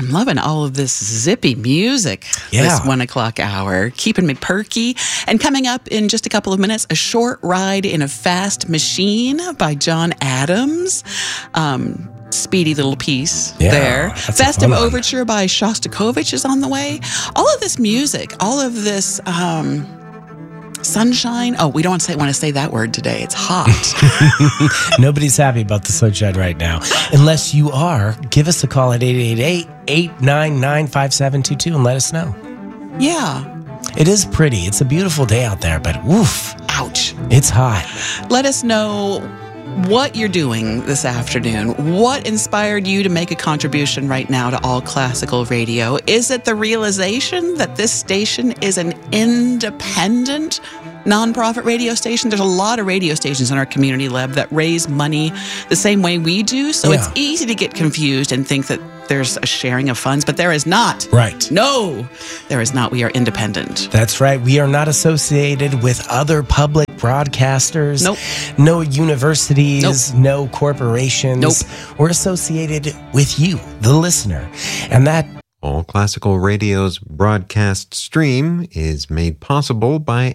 I'm loving all of this zippy music this 1 o'clock hour, keeping me perky. And coming up in just a couple of minutes, A Short Ride in a Fast Machine by John Adams. Speedy little piece there. Festive Overture by Shostakovich is on the way. All of this music, all of this sunshine. Oh, we don't want to say that word today. It's hot. Nobody's happy about the sunshine right now. Unless you are, give us a call at 888-899-5722 and let us know. Yeah. It is pretty. It's a beautiful day out there, but woof. Ouch. It's hot. Let us know what you're doing this afternoon. What inspired you to make a contribution right now to All Classical Radio? Is it the realization that this station is an independent nonprofit radio station? There's a lot of radio stations in our community, Leb, that raise money the same way we do. So it's easy to get confused and think that there's a sharing of funds, but there is not. Right. No, there is not. We are independent. That's right. We are not associated with other public broadcasters. Nope. No universities. Nope. No corporations. Nope. We're associated with you, the listener. And that All Classical Radio's broadcast stream is made possible by